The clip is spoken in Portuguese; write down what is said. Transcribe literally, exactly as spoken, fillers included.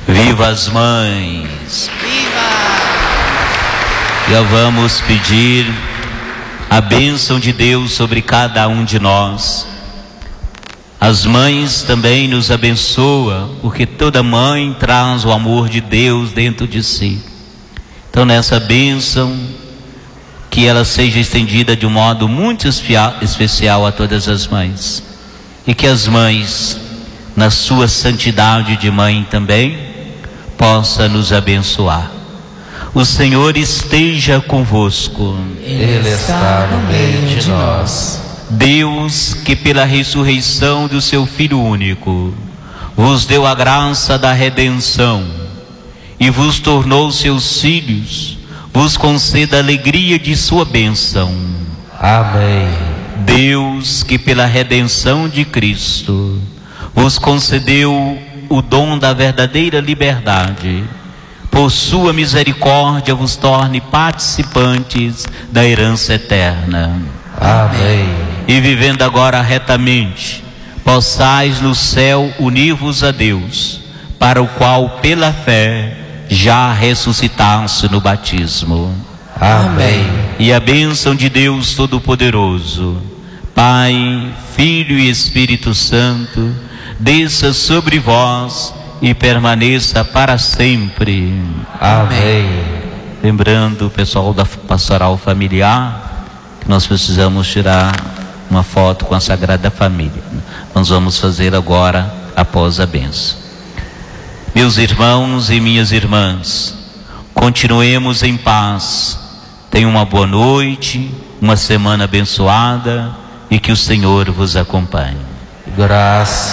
Viva as mães! Viva! Já vamos pedir a bênção de Deus sobre cada um de nós. As mães também nos abençoam, porque toda mãe traz o amor de Deus dentro de si. Então, nessa bênção, que ela seja estendida de um modo muito especial a todas as mães. E que as mães, na sua santidade de mãe também, possa nos abençoar. O Senhor esteja convosco. Ele está no meio de nós. Deus, que pela ressurreição do seu Filho único vos deu a graça da redenção e vos tornou seus filhos, vos conceda a alegria de sua bênção. Amém. Deus, que pela redenção de Cristo vos concedeu o dom da verdadeira liberdade, por sua misericórdia vos torne participantes da herança eterna. Amém. E vivendo agora retamente, possais no céu unir-vos a Deus, para o qual pela fé já ressuscitaste no batismo. Amém. E a bênção de Deus Todo-Poderoso, Pai, Filho e Espírito Santo, desça sobre vós e permaneça para sempre. Amém. Lembrando o pessoal da pastoral familiar, que nós precisamos tirar uma foto com a Sagrada Família. Nós vamos fazer agora após a bênção. Meus irmãos e minhas irmãs, continuemos em paz. Tenham uma boa noite, uma semana abençoada e que o Senhor vos acompanhe. Graças